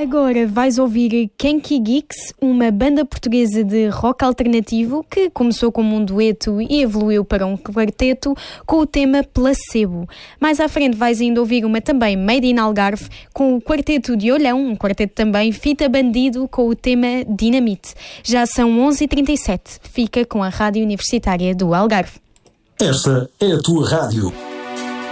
Agora vais ouvir Kenki Geeks, uma banda portuguesa de rock alternativo que começou como um dueto e evoluiu para um quarteto com o tema Placebo. Mais à frente vais ainda ouvir uma também Made in Algarve com o quarteto de Olhão, um quarteto também Fita Bandido com o tema Dinamite. Já são 11h37, fica com a Rádio Universitária do Algarve. Esta é a tua rádio.